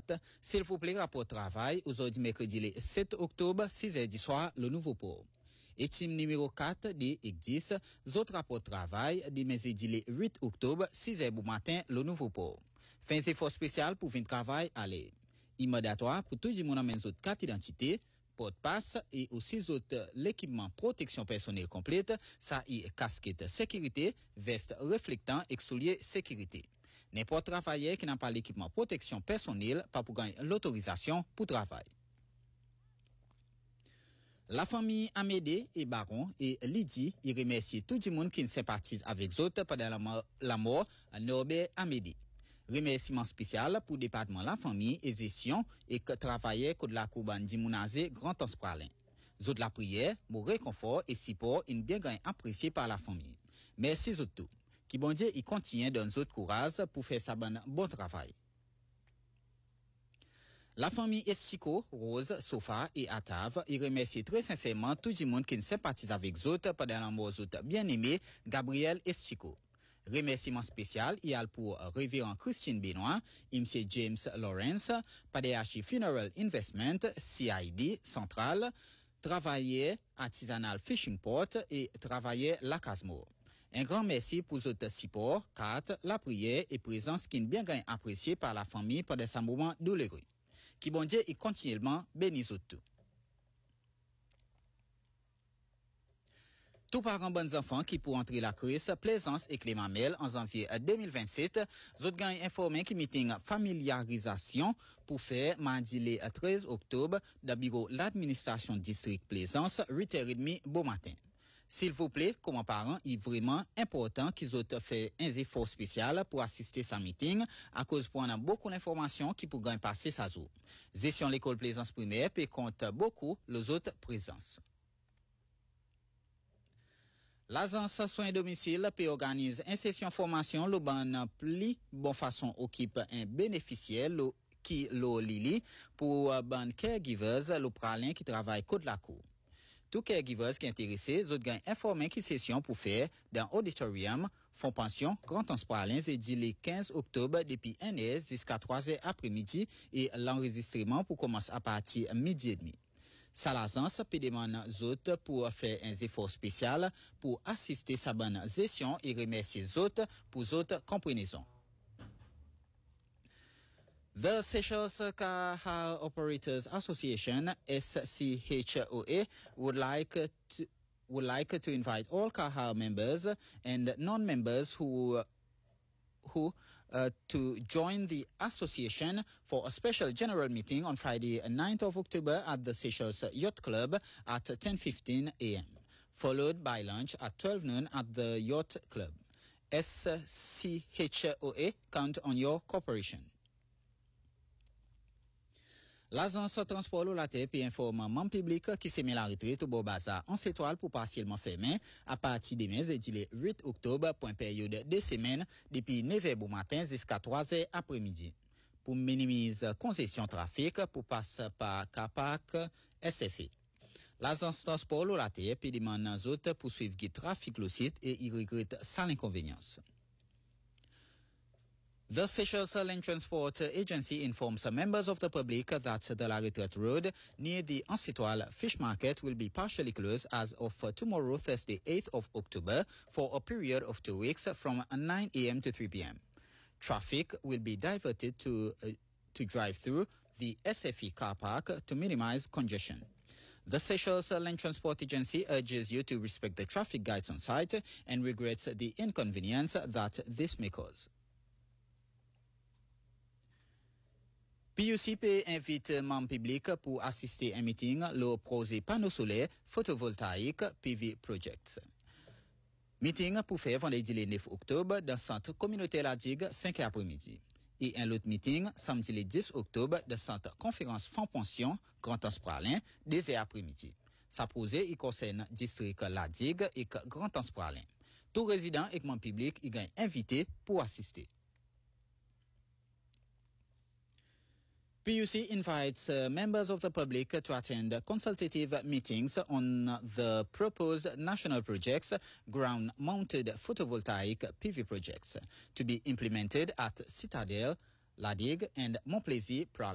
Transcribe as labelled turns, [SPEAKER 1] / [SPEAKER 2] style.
[SPEAKER 1] date. S'il vous plaît, rapport de travail, aujourd'hui mercredi le 7 octobre, 6h du soir, le nouveau port. Et team numéro 4 des EC10, autres rapports de travail, des mercredi le 8 octobre, 6h du matin, le nouveau port. Fin effort spécial pour 20 travail, aller. Immédiatoire pour tout le monde amène autres carte d'identité, porte-passe et aussi autres l'équipement protection personnelle complète, ça y est casquette sécurité, veste réflectant et souliers sécurité. N'importe travailleur qui n'a pas l'équipement protection personnelle, pas pour gagner l'autorisation pour travail. La famille Amédée et Baron et Lydie, ils remercient tout le monde qui sympathise avec eux pendant la mort à Norbert Amédée. Remerciement spécial pour le département La Famille et Gestion et que travaillait de la Kouban Dimounazé Grand Transpralin. Zot la prière, mon réconfort et support in bien gain apprécié par la famille. Merci Zotou. Qui bon Dieu, il continue dans notre courage pour faire sa bon travail. La famille Estico, Rose, Sofa et Atav, ils remercient très sincèrement tout le monde qui sympathise avec Zot pendant la mort Zot bien-aimé Gabriel Estico. Remerciement spécial, il y a pour Révérend Christine Benoît, M. James Lawrence, PDH Funeral Investment, CID Central, travailleur artisanal Fishing Port et travailleur Lacasmo. Un grand merci pour votre support, carte, la prière et présence qui est bien appréciée par la famille pendant ce moment douloureux. Qui bon Dieu est continuellement béni tout. Tous parents bonnes enfants qui pour entrer la crise Plaisance et Clémamel en janvier 2027, autres gagnent informé qui meeting familiarisation pour faire mardi le 13 octobre dans bureau l'administration district Plaisance 8h30 bon matin. S'il vous plaît, comme parents, il est vraiment important qu'ils aient fait un effort spécial pour assister à ce meeting à cause pour en avoir beaucoup d'informations qui pourraient passer sa jour. Gestion l'école Plaisance primaire peut compter beaucoup les autres présences. L'agence soins domicile peut organiser une session formation le ban pli bon façon occupe un bénéficiaire qui lo lili pour ban caregivers le pralin qui travaille côte la cour. Tout caregivers qui intéressés autres gain informé qui session pour faire dans auditorium fond pension Grand Transpralin et dit le 15 octobre depuis 1h jusqu'à 3h après-midi et l'enregistrement pour commencer à partir midi et demi. Salazans peut demander aux autres pour faire un effort spécial pour assister à sa bonne gestion et remercier les autres pour autres comprenaisons. The Seychelles Car Hire Operators Association (SCHOA) would like to invite all car hire members and non-members who to join the association for a special general meeting on Friday, 9th of October at the Seychelles Yacht Club at 10:15 a.m., followed by lunch at 12 noon at the Yacht Club. SCHOA count on your cooperation. L'agence transport la terre peut informer membres publics qui s'est mis la retraite au Bobaza en s'étoile pour partiellement fermer à partir des mercredi le 8 octobre pour une période de semaine depuis 9h du matin jusqu'à 3h après-midi. Pour minimiser congestion trafic pour passer par Capac SFE. L'agence transport la terre peut demander aux autres pour suivre le trafic le site et y regrette sans inconvénience. The Seychelles Land Transport Agency informs members of the public that the La Retraite Road near the Ancetoile Fish Market will be partially closed as of tomorrow, Thursday, 8th of October, for a period of 2 weeks from 9 a.m. to 3 p.m. Traffic will be diverted to drive through the SFE car park to minimize congestion. The Seychelles Land Transport Agency urges you to respect the traffic guides on site and regrets the inconvenience that this may cause. PUC invite membres publics pour assister à un meeting le projet panneau solaire photovoltaïque PV Projects. Meeting pour faire vendredi le 9 octobre dans le centre communautaire La Digue 5h après-midi. Et un autre meeting samedi le 10 octobre dans le centre conférence Fonds Pension Grand Transpralin 2h après-midi. Sa projet il concerne district La Digue et Grand Transpralin. Tout résident et membres publics y gagne invité pour assister. PUC invites members of the public to attend consultative meetings on the proposed national projects, ground-mounted photovoltaic PV projects, to be implemented at Citadel, La Digue, and Montplaisir,